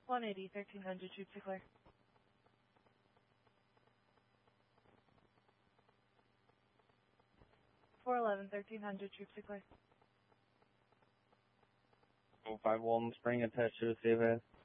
180, 1300, troops to clear. 411, 1300, troops to clear. 051, spring attached to the CFS.